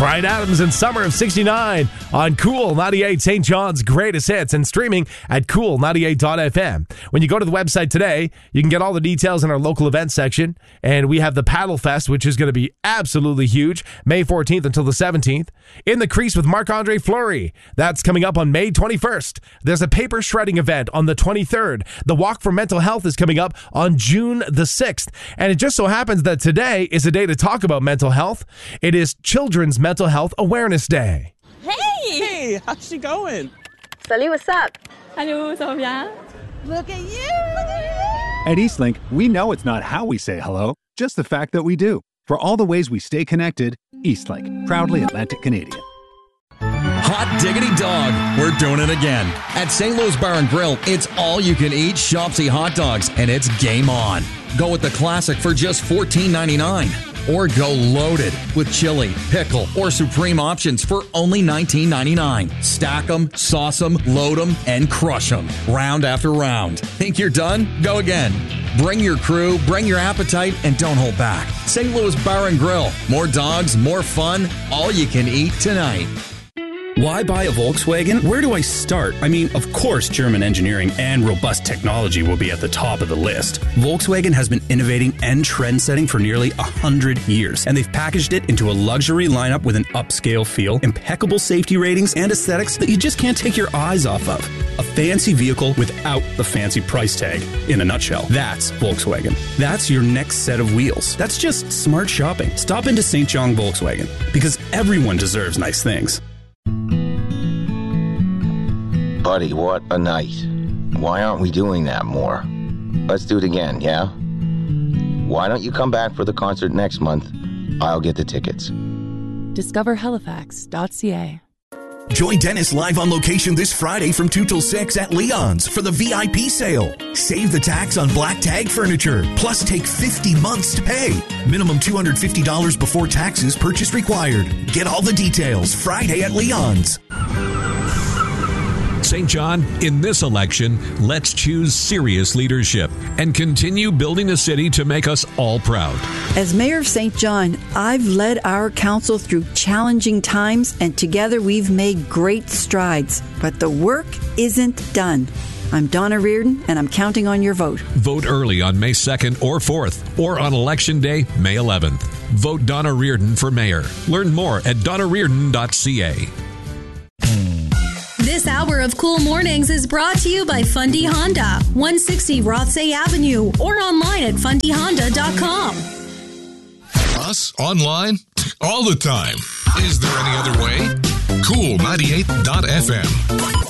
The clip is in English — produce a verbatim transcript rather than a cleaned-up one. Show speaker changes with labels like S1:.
S1: Bryan Adams and Summer of sixty-nine on Cool ninety-eight, Saint John's greatest hits, and streaming at cool ninety-eight dot f m. When you go to the website today, you can get all the details in our local events section, and we have the Paddle Fest, which is going to be absolutely huge, May fourteenth until the seventeenth. In the Crease with Marc-Andre Fleury, that's coming up on May twenty-first. There's a paper shredding event on the twenty-third. The Walk for Mental Health is coming up on June the sixth, and it just so happens that today is a day to talk about mental health. It is Children's Mental Health Awareness Day.
S2: Hey! Hey, how's she going?
S3: Salut, what's up?
S4: Hello, ça va bien?
S3: Look at you!
S5: At Eastlink, we know it's not how we say hello, just the fact that we do. For all the ways we stay connected, Eastlink, proudly Atlantic Canadian.
S6: Hot diggity dog, we're doing it again. At Saint Louis Bar and Grill, it's all you can eat Shopsy hot dogs, and it's game on. Go with the classic for just fourteen ninety-nine. Or go loaded with chili, pickle, or supreme options for only nineteen ninety-nine. Stack them, sauce them, load them, and crush them. Round after round. Think you're done? Go again. Bring your crew, bring your appetite, and don't hold back. Saint Louis Bar and Grill. More dogs, more fun, all you can eat tonight.
S7: Why buy a Volkswagen? Where do I start? I mean, of course, German engineering and robust technology will be at the top of the list. Volkswagen has been innovating and trend-setting for nearly one hundred years, and they've packaged it into a luxury lineup with an upscale feel, impeccable safety ratings, and aesthetics that you just can't take your eyes off of. A fancy vehicle without the fancy price tag. In a nutshell, that's Volkswagen. That's your next set of wheels. That's just smart shopping. Stop into Saint John Volkswagen, because everyone deserves nice things.
S8: Buddy, what a night. Why aren't we doing that more? Let's do it again, yeah? Why don't you come back for the concert next month? I'll get the tickets.
S9: Discover Halifax dot c a.
S10: Join Dennis live on location this Friday from two till six at Leon's for the V I P sale. Save the tax on black tag furniture, plus take fifty months to pay. Minimum two hundred fifty dollars before taxes, purchase required. Get all the details Friday at Leon's.
S11: Saint John, in this election, let's choose serious leadership and continue building a city to make us all proud.
S12: As Mayor of Saint John, I've led our council through challenging times, and together we've made great strides. But the work isn't done. I'm Donna Reardon, and I'm counting on your vote.
S11: Vote early on May second or fourth, or on Election Day, May eleventh. Vote Donna Reardon for mayor. Learn more at donna reardon dot c a.
S13: This hour of Cool Mornings is brought to you by Fundy Honda, one sixty Rothsay Avenue, or online at fundy honda dot com.
S14: Us online all the time. Is there any other way? cool ninety-eight dot f m.